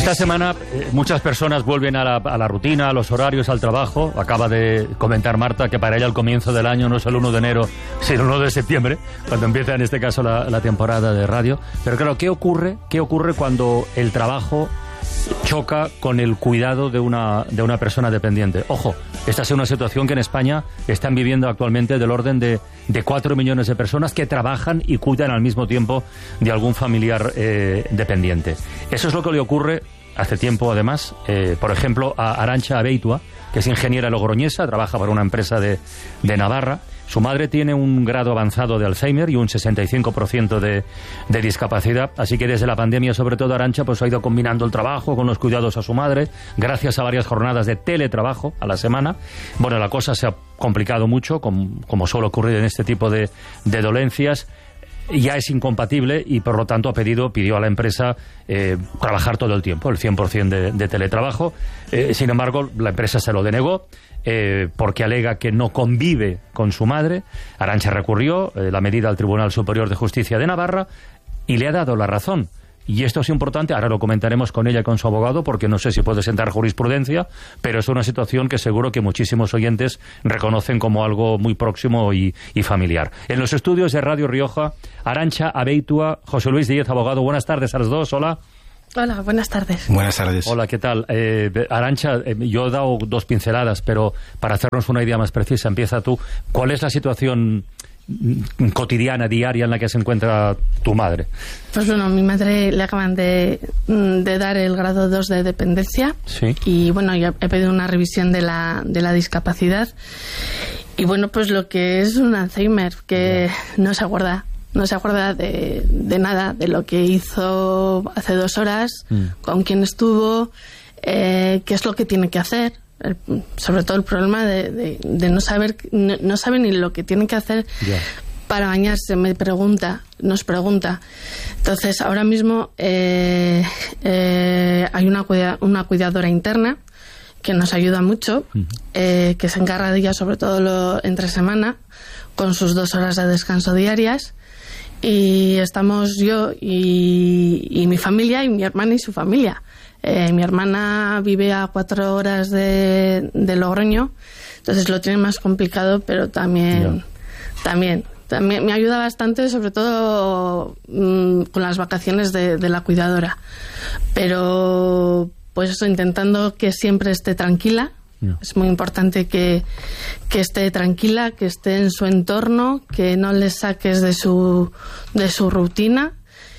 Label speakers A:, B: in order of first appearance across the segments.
A: Esta semana muchas personas vuelven a la rutina, a los horarios, al trabajo. Acaba de comentar Marta que para ella el comienzo del año no es el 1 de enero, sino el 1 de septiembre, cuando empieza en este caso la temporada de radio. Pero claro, ¿qué ocurre cuando el trabajo choca con el cuidado de una persona dependiente? Ojo, esta es una situación que en España están viviendo actualmente del orden de 4 millones de personas que trabajan y cuidan al mismo tiempo de algún familiar dependiente. Eso es lo que le ocurre hace tiempo, además, por ejemplo, a Arantxa Abeitua, que es ingeniera logroñesa, trabaja para una empresa de Navarra. Su madre tiene un grado avanzado de Alzheimer y un 65% de discapacidad, así que desde la pandemia, sobre todo, Arantxa pues ha ido combinando el trabajo con los cuidados a su madre, gracias a varias jornadas de teletrabajo a la semana. Bueno, la cosa se ha complicado mucho, como suele ocurrir en este tipo de dolencias. Ya es incompatible y por lo tanto pidió a la empresa trabajar todo el tiempo, el 100% de teletrabajo. Sin embargo, la empresa se lo denegó porque alega que no convive con su madre. Arantxa recurrió la medida al Tribunal Superior de Justicia de Navarra y le ha dado la razón. Y esto es importante, ahora lo comentaremos con ella y con su abogado, porque no sé si puede sentar jurisprudencia, pero es una situación que seguro que muchísimos oyentes reconocen como algo muy próximo y familiar. En los estudios de Radio Rioja, Arantxa Abeitua, José Luis Díez, abogado. Buenas tardes a los dos, hola.
B: Hola, buenas tardes.
C: Buenas tardes.
A: Hola, ¿qué tal? Arantxa, yo he dado 2 pinceladas, pero para hacernos una idea más precisa, empieza tú. ¿Cuál es la situación cotidiana, diaria, en la que se encuentra tu madre?
B: Pues bueno, a mi madre le acaban de dar el grado 2 de dependencia.
A: Sí.
B: Y bueno, ya he pedido una revisión de la discapacidad. Y bueno, pues lo que es un Alzheimer, que no se acuerda de nada, de lo que hizo hace 2 horas, con quién estuvo, qué es lo que tiene que hacer. Sobre todo el problema de no saber ni lo que tiene que hacer para bañarse. Nos pregunta. Entonces, ahora mismo hay una cuidadora interna que nos ayuda mucho, que se encarga de ella sobre todo entre semana, con sus 2 horas de descanso diarias. Y estamos yo y mi familia, y mi hermana y su familia. Mi hermana vive a 4 horas de Logroño, entonces lo tiene más complicado, pero también me ayuda bastante, sobre todo con las vacaciones de la cuidadora. Pero pues eso, intentando que siempre esté tranquila. Es muy importante que esté tranquila, que esté en su entorno, que no le saques de su rutina.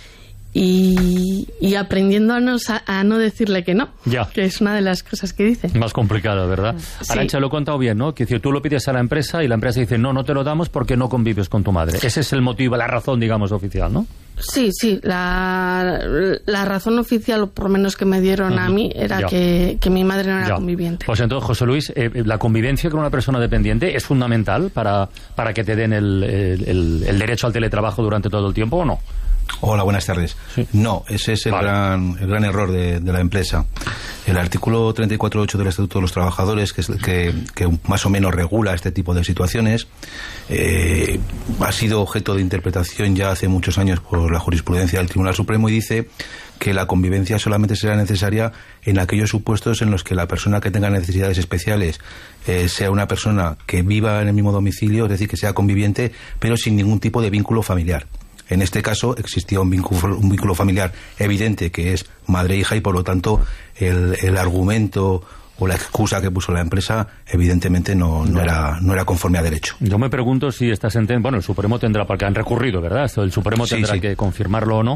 B: Y aprendiéndonos a no decirle que no, que es una de las cosas que dice.
A: Más complicado, ¿verdad? Sí. Arantxa, lo he contado bien, ¿no? Que tú lo pides a la empresa y la empresa dice no te lo damos porque no convives con tu madre. Ese es el motivo, la razón, digamos, oficial, ¿no? Sí,
B: la razón oficial, o por lo menos que me dieron a mí, era que mi madre no era conviviente.
A: Pues entonces, José Luis, ¿la convivencia con una persona dependiente es fundamental para que te den el derecho al teletrabajo durante todo el tiempo o no?
C: Hola, buenas tardes. Sí. No, ese es el gran error de la empresa. El artículo 34.8 del Estatuto de los Trabajadores, que más o menos regula este tipo de situaciones, ha sido objeto de interpretación ya hace muchos años por la jurisprudencia del Tribunal Supremo, y dice que la convivencia solamente será necesaria en aquellos supuestos en los que la persona que tenga necesidades especiales sea una persona que viva en el mismo domicilio, es decir, que sea conviviente, pero sin ningún tipo de vínculo familiar. En este caso existía un vínculo familiar evidente, que es madre-hija, y por lo tanto el argumento o la excusa que puso la empresa evidentemente no era conforme a derecho.
A: Yo me pregunto si esta sentencia, el Supremo tendrá, porque han recurrido, ¿verdad? El Supremo tendrá que confirmarlo o no.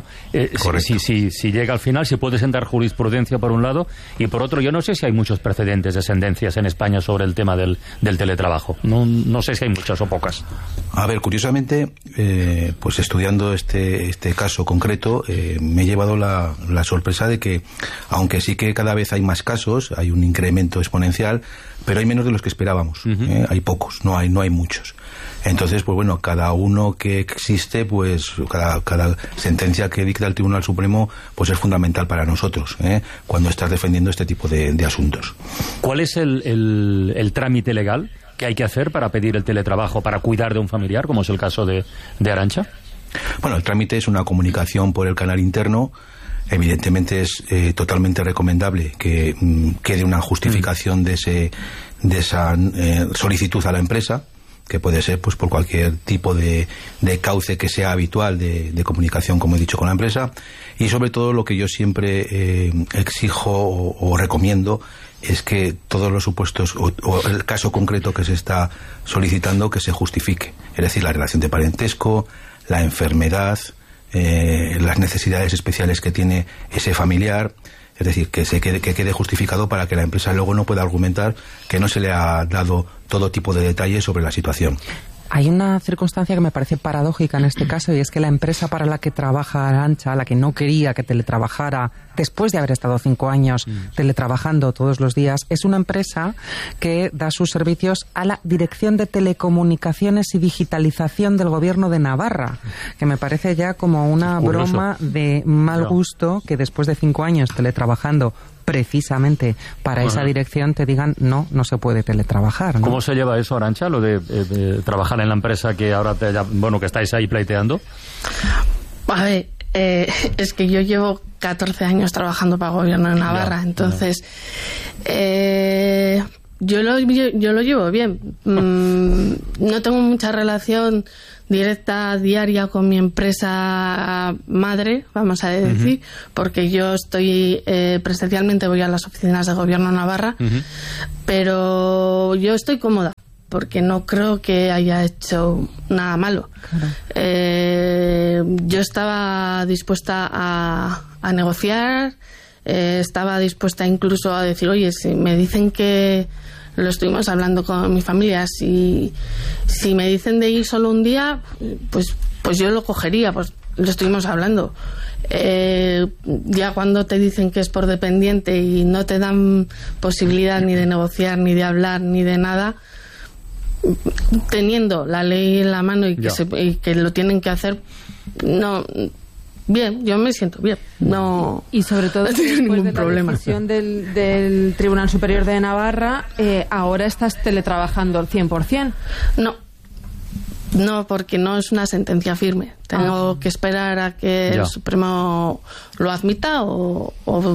A: Si llega al final, si puede sentar jurisprudencia por un lado, y por otro, yo no sé si hay muchos precedentes de sentencias en España sobre el tema del teletrabajo. No sé si hay muchas o pocas.
C: A ver, curiosamente, pues estudiando este caso concreto, me he llevado la sorpresa de que, aunque sí que cada vez hay más casos, hay un incremento exponencial, pero hay menos de los que esperábamos. Hay pocos, no hay muchos. Entonces, pues bueno, cada uno que existe, pues cada sentencia que dicta el Tribunal Supremo, pues es fundamental para nosotros, cuando estás defendiendo este tipo de asuntos.
A: ¿Cuál es el trámite legal que hay que hacer para pedir el teletrabajo, para cuidar de un familiar, como es el caso de Arantxa?
C: Bueno, el trámite es una comunicación por el canal interno Evidentemente es totalmente recomendable que quede una justificación de esa solicitud a la empresa, que puede ser pues por cualquier tipo de cauce que sea habitual de comunicación, como he dicho, con la empresa. Y sobre todo lo que yo siempre exijo o recomiendo es que todos los supuestos o el caso concreto que se está solicitando, que se justifique. Es decir, la relación de parentesco, la enfermedad, las necesidades especiales que tiene ese familiar. Es decir, que quede justificado para que la empresa luego no pueda argumentar que no se le ha dado todo tipo de detalles sobre la situación.
D: Hay una circunstancia que me parece paradójica en este caso, y es que la empresa para la que trabaja Arantxa, la que no quería que teletrabajara después de haber estado 5 años teletrabajando todos los días, es una empresa que da sus servicios a la Dirección de Telecomunicaciones y Digitalización del Gobierno de Navarra, que me parece ya como una broma de mal gusto que después de 5 años teletrabajando precisamente para esa dirección te digan no se puede teletrabajar, ¿no?
A: ¿Cómo se lleva eso, Arantxa, lo de trabajar en la empresa que ahora que estáis ahí pleiteando?
B: A ver, es que yo llevo 14 años trabajando para el Gobierno de Navarra, entonces yo lo llevo bien. No tengo mucha relación directa, diaria, con mi empresa madre, vamos a decir, porque yo estoy presencialmente, voy a las oficinas del Gobierno de Navarra, pero yo estoy cómoda porque no creo que haya hecho nada malo. Yo estaba dispuesta a negociar, estaba dispuesta incluso a decir, oye, si me dicen que, lo estuvimos hablando con mi familia, si me dicen de ir solo un día, pues yo lo cogería, pues lo estuvimos hablando. Ya cuando te dicen que es por dependiente y no te dan posibilidad ni de negociar, ni de hablar, ni de nada, teniendo la ley en la mano y que lo tienen que hacer, no... Bien, yo me siento bien. No,
E: y sobre todo después
B: ningún
E: de la
B: problema.
E: decisión del Tribunal Superior de Navarra, ahora estás teletrabajando al 100%.
B: No, porque no es una sentencia firme. Tengo que esperar a que el Supremo lo admita o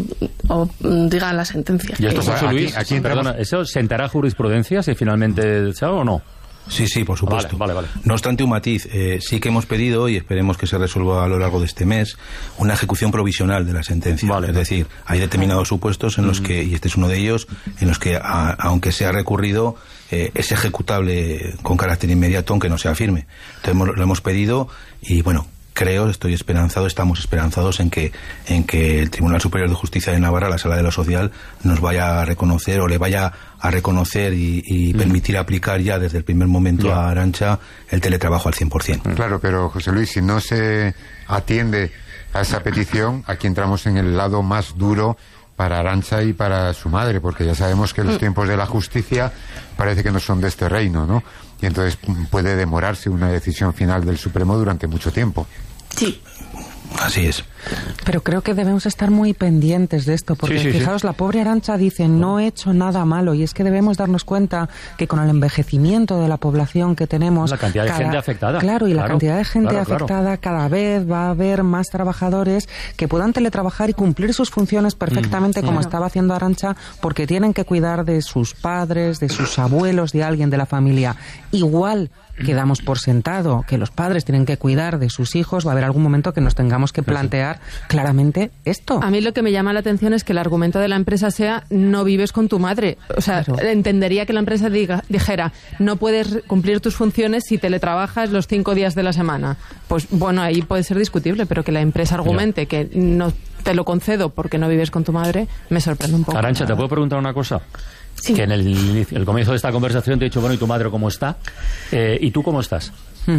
B: diga la sentencia.
A: ¿Y esto, José Luis, perdona, eso sentará jurisprudencia si finalmente se haga o no?
C: Sí, por supuesto.
A: Vale.
C: No obstante, un matiz. Sí que hemos pedido, y esperemos que se resuelva a lo largo de este mes, una ejecución provisional de la sentencia. Es decir, hay determinados supuestos en los que, y este es uno de ellos, en los que, aunque sea recurrido, es ejecutable con carácter inmediato, aunque no sea firme. Entonces lo hemos pedido y, bueno, estamos esperanzados en que el Tribunal Superior de Justicia de Navarra, la Sala de lo Social, nos vaya a reconocer o le vaya a reconocer y permitir aplicar ya desde el primer momento a Arantxa el teletrabajo al 100%.
F: Claro, pero José Luis, si no se atiende a esa petición, aquí entramos en el lado más duro para Arantxa y para su madre, porque ya sabemos que los tiempos de la justicia parece que no son de este reino, ¿no? Y entonces puede demorarse una decisión final del Supremo durante mucho tiempo.
B: Sí.
C: Así es.
D: Pero creo que debemos estar muy pendientes de esto, porque fijaos, la pobre Arantxa dice, no he hecho nada malo, y es que debemos darnos cuenta que con el envejecimiento de la población que tenemos...
A: La cantidad de gente afectada.
D: Claro, y la cantidad de gente afectada, cada vez va a haber más trabajadores que puedan teletrabajar y cumplir sus funciones perfectamente como estaba haciendo Arantxa, porque tienen que cuidar de sus padres, de sus abuelos, de alguien de la familia. Igual que damos por sentado que los padres tienen que cuidar de sus hijos, va a haber algún momento que nos tengamos que plantear claramente esto.
E: A mí lo que me llama la atención es que el argumento de la empresa sea no vives con tu madre. O sea, entendería que la empresa dijera no puedes cumplir tus funciones si teletrabajas los 5 días de la semana. Pues bueno, ahí puede ser discutible, pero que la empresa argumente que no te lo concedo porque no vives con tu madre, me sorprende un poco.
A: Arantxa, ¿te puedo preguntar una cosa?
B: Sí.
A: Que en el comienzo de esta conversación te he dicho, bueno, ¿y tu madre cómo está? ¿Y tú cómo estás?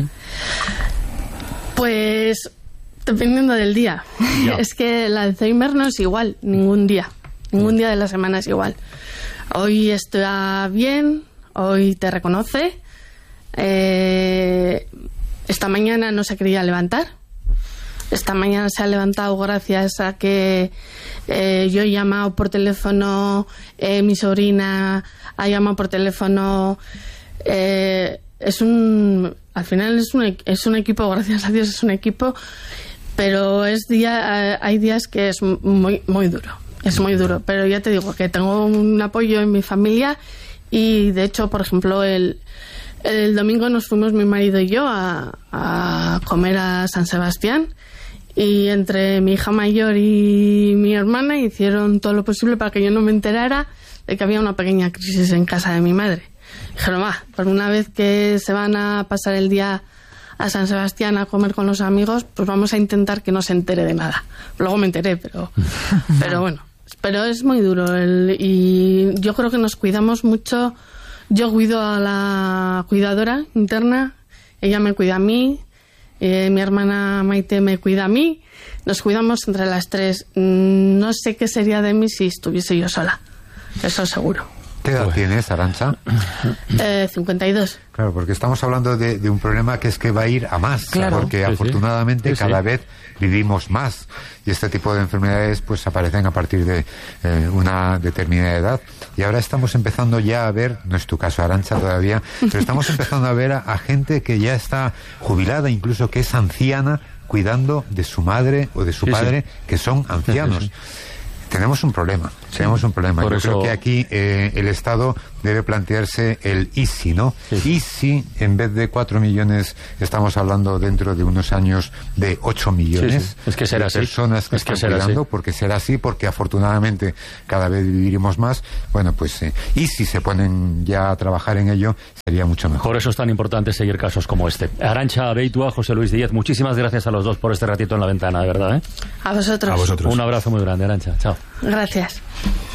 B: Pues dependiendo del día. Es que el Alzheimer no es igual ningún día de la semana es igual. Hoy está bien, hoy te reconoce, esta mañana no se quería levantar, esta mañana se ha levantado gracias a que yo he llamado por teléfono, mi sobrina ha llamado por teléfono. Al final es un equipo, gracias a Dios es un equipo, Pero hay días que es muy, muy duro. Es muy duro. Pero ya te digo que tengo un apoyo en mi familia y, de hecho, por ejemplo, el domingo nos fuimos mi marido y yo a comer a San Sebastián. Y entre mi hija mayor y mi hermana hicieron todo lo posible para que yo no me enterara de que había una pequeña crisis en casa de mi madre. Dijeron, por una vez que se van a pasar el día a San Sebastián a comer con los amigos, pues vamos a intentar que no se entere de nada. Luego me enteré, pero bueno. Pero es muy duro y yo creo que nos cuidamos mucho. Yo cuido a la cuidadora interna, ella me cuida a mí. Mi hermana Maite me cuida a mí. Nos cuidamos entre las tres. No sé qué sería de mí si estuviese yo sola. Eso seguro.
F: ¿Qué edad tienes, Arantxa?
B: 52.
F: Claro, porque estamos hablando de un problema que es que va a ir a más.
D: Claro.
F: Porque afortunadamente cada vez vivimos más. Y este tipo de enfermedades pues aparecen a partir de una determinada edad. Y ahora estamos empezando ya a ver, no es tu caso, Arantxa, todavía, pero estamos empezando a ver a gente que ya está jubilada, incluso que es anciana, cuidando de su madre o de su padre, que son ancianos. Tenemos un problema,
A: Por
F: Yo
A: eso...
F: creo que aquí el Estado debe plantearse el ISI, ¿no? Y si en vez de 4 millones estamos hablando dentro de unos años de 8 millones
A: Es que será
F: de personas que están cuidando, porque será así, porque afortunadamente cada vez viviremos más. Bueno, pues y si se ponen ya a trabajar en ello, sería mucho mejor.
A: Por eso es tan importante seguir casos como este. Arantxa Beitua, José Luis Díez, muchísimas gracias a los dos por este ratito en la ventana, de verdad, ¿eh?
B: A vosotros.
C: A vosotros.
A: Un abrazo muy grande, Arantxa. Chao.
B: Gracias.